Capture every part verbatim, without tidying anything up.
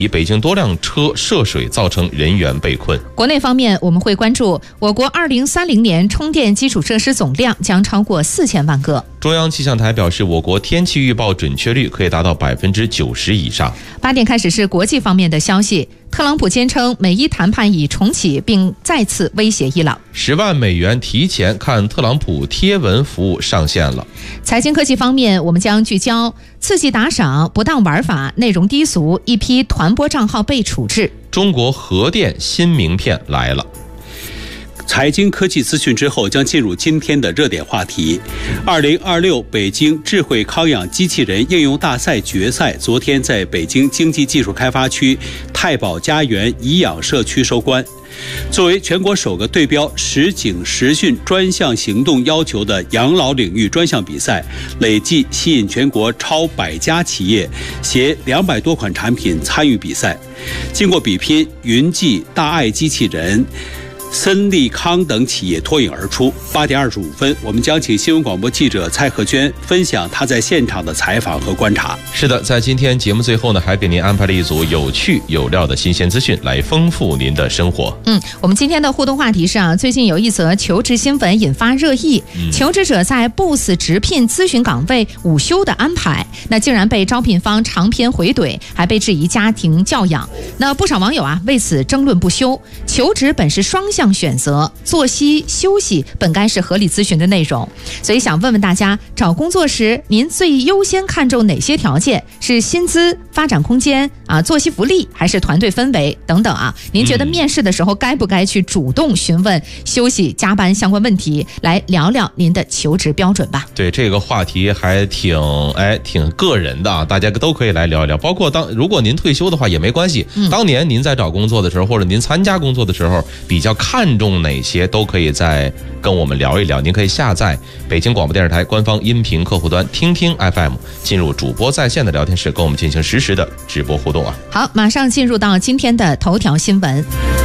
北京多辆车涉水，造成人员被困。 国内方面，我们会关注我国二零三零年充电基础设施总量将超过四千万个。 中央气象台表示，我国天气预报准确率可以达到百分之九十以上。 八点开始是国际方面的消息。特朗普坚称美伊谈判已重启，并再次威胁伊朗。 十万美元提前看特朗普贴文服务上线了。 财经科技方面，我们将聚焦刺激打赏、不当玩法、内容低俗，一批团播账号被处置。 中国核电新名片来了。 财经科技资讯之后，将进入今天的热点话题。二零二六北京智慧康养机器人应用大赛决赛昨天在北京经济技术开发区太保家园颐养社区收官。作为全国首个对标实景实训专项行动要求的养老领域专项比赛，累计吸引全国超百家企业携两百多款产品参与比赛。经过比拼，云记、大爱机器人、森利康等企业脱颖而出。八点二十五分，我们将请新闻广播记者蔡和娟分享她在现场的采访和观察。 是的，在今天节目最后呢，还给您安排了一组有趣有料的新鲜资讯，来丰富您的生活。 嗯，我们今天的互动话题是啊，最近有一则求职新闻引发热议，嗯、求职者在 B O S S 直聘咨询岗位午休的安排，那竟然被招聘方长篇回怼，还被质疑家庭教养。那不少网友啊为此争论不休。求职本是双向选择，作息休息本该是合理咨询的内容，所以想问问大家，找工作时您最优先看重哪些条件？是薪资、发展空间啊、作息福利，还是团队氛围等等啊？您觉得面试的时候该不该去主动询问休息、加班相关问题？来聊聊您的求职标准吧。 对，这个话题还挺哎挺个人的啊，大家都可以来聊一聊。包括当如果您退休的话也没关系，嗯、当年您在找工作的时候，或者您参加工作的时候，比较看重哪些，都可以再跟我们聊一聊。您可以下载北京广播电视台官方音频客户端听听 F M， 进入主播在线的聊天室，跟我们进行实时的直播互动啊。 好，马上进入到今天的头条新闻。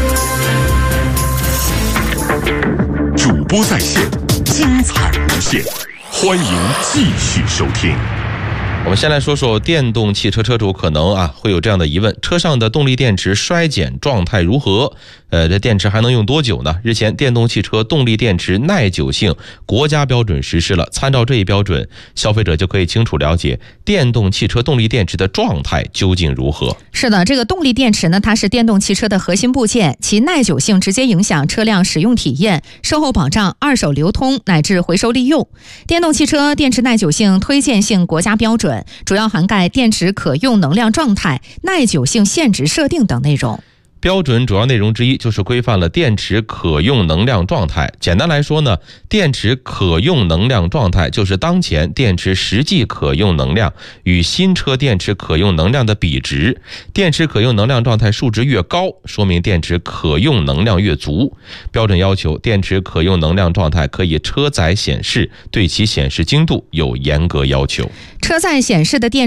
主播在线，精彩无限，欢迎继续收听。 我们先来说说电动汽车车主可能啊会有这样的疑问：车上的动力电池衰减状态如何？呃，这电池还能用多久呢？日前，电动汽车动力电池耐久性国家标准实施了。参照这一标准，消费者就可以清楚了解电动汽车动力电池的状态究竟如何。 是的，这个动力电池呢，它是电动汽车的核心部件，其耐久性直接影响车辆使用体验、售后保障、二手流通乃至回收利用。电动汽车电池耐久性推荐性国家标准主要涵盖电池可用能量状态、耐久性限值设定等内容。 标准主要内容之一就是规范了电池可用能量状态。简单来说呢，电池可用能量状态就是当前电池实际可用能量与新车电池可用能量的比值。电池可用能量状态数值越高，说明电池可用能量越足。标准要求电池可用能量状态可以车载显示，对其显示精度有严格要求。 车载显示的电